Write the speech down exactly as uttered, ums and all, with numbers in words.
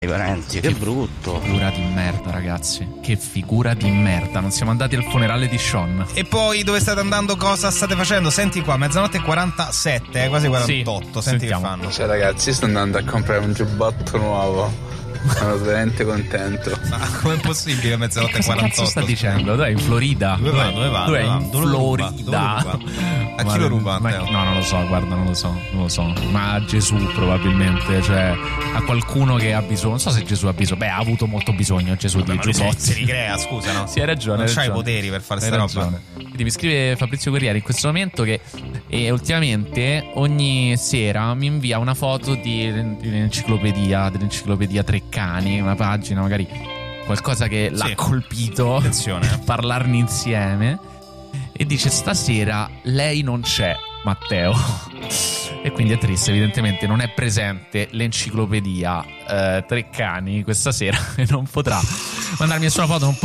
I parenti, che brutto. Figura di merda, ragazzi. Che figura di merda. Non siamo andati al funerale di Sean. E poi dove state andando? Cosa state facendo? Senti qua, mezzanotte e quarantasette, eh, quasi quarantotto. Sì, senti sentiamo. che fanno. Cioè ragazzi, sto andando a comprare un giubbotto nuovo. Sono veramente contento. Ma com'è possibile mezzanotte e Cosa quarantotto? cazzo sta dicendo? Dai, in Florida. Dove va? Dove va? Dove è? Dove va? In Dove lo ruba? Florida. Dove lo ruba? A chi lo ruba, Ma- Matteo? No, non lo so, guarda, non lo so, non lo so. Ma a Gesù probabilmente, cioè a qualcuno che ha bisogno. Non so se Gesù ha bisogno. Beh, ha avuto molto bisogno Gesù Vabbè, di ma lui si, giubbotti. si ricrea, scusa, no? Sì, hai ragione. Non hai c'hai i ragione. poteri per fare Hai sta roba. ragione. Quindi mi scrive Fabrizio Guerrieri in questo momento che eh, ultimamente ogni sera mi invia una foto di, di un'enciclopedia, dell'enciclopedia Treccani, una pagina magari qualcosa che l'ha Sì. colpito. Attenzione. Parlarne insieme. E dice: stasera lei non c'è, Matteo. E quindi è triste, evidentemente non è presente l'enciclopedia eh, Treccani questa sera e non potrà mandarmi nessuna foto, non